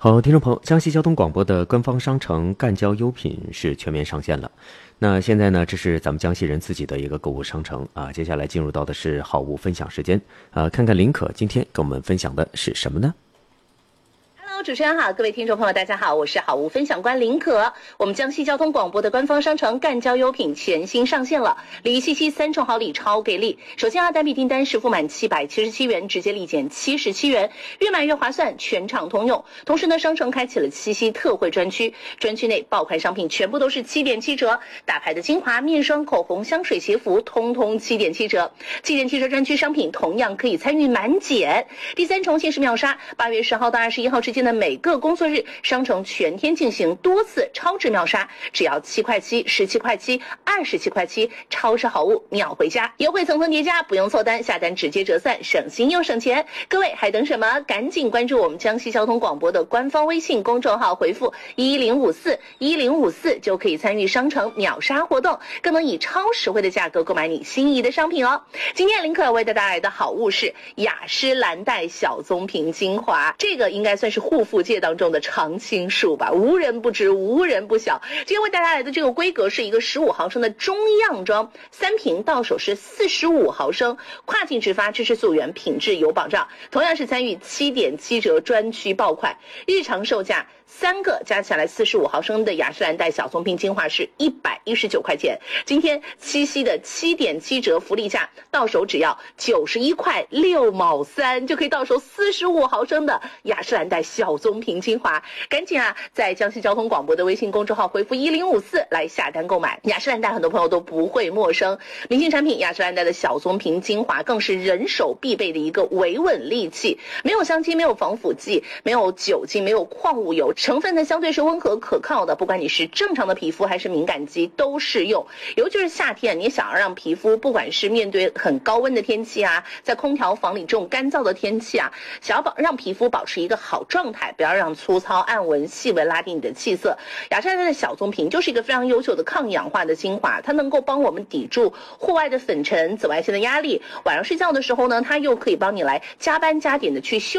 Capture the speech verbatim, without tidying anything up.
好，听众朋友，江西交通广播的官方商城赣交优品是全面上线了。那现在呢，这是咱们江西人自己的一个购物商城啊。接下来进入到的是好物分享时间啊，看看林可今天跟我们分享的是什么呢？ 主持人好，各位听众朋友大家好，我是好物分享官林可。我们江西交通广播的官方商城赣交优品全新上线了，礼仪七七三重好礼超给力。首先啊，单笔订单实付满七百七十七元，直接立减七十七元，越买越划算，全场通用。同时呢，商城开启了七夕特惠专区，专区内爆款商品全部都是七点七折，大牌的精华、面霜、口红、香水、鞋服，通通七点七折。七点七折专区商品同样可以参与满减。第三重限时秒杀，八月十号到二十一号之间的每个工作日，商城全天进行多次超值秒杀，只要七块七、十七块七、二十七块七，超市好物秒回家，优惠层层叠加，不用凑单，下单直接折算，省心又省钱。各位还等什么？赶紧关注我们江西交通广播的官方微信公众号，回复一零五四一零五四就可以参与商城秒杀活动，更能以超实惠的价格购买你心仪的商品哦。今天林可为大家带来的好物是雅诗兰黛小棕瓶精华，这个应该算是护肤界当中的常青树吧，无人不知，无人不晓。今天为大家来的这个规格是一个十五毫升的中样装，三瓶到手是四十五毫升，跨境直发，支持溯源，品质有保障。同样是参与七点七折专区爆款，日常售价三个加起来四十五毫升的雅诗兰黛小棕瓶精华是一百一十九块钱，今天七夕的七点七折福利价，到手只要九十一块六毛三，就可以到手四十五毫升的雅诗兰黛小棕瓶精华。赶紧啊，在江西交通广播的微信公众号回复一零五四来下单购买。雅诗兰黛很多朋友都不会陌生，明星产品雅诗兰黛的小棕瓶精华更是人手必备的一个维稳利器，没有香精，没有防腐剂，没有酒精，没有矿物油，成分呢相对是温和可靠的，不管你是正常的皮肤还是敏感肌都适用。尤其是夏天，你想要让皮肤不管是面对很高温的天气啊，在空调房里这种干燥的天气啊，想要保让皮肤保持一个好状态，不要让粗糙暗纹细纹拉低你的气色，雅诗兰黛的小棕瓶就是一个非常优秀的抗氧化的精华，它能够帮我们抵住户外的粉尘、紫外线的压力，晚上睡觉的时候呢，它又可以帮你来加班加点的去修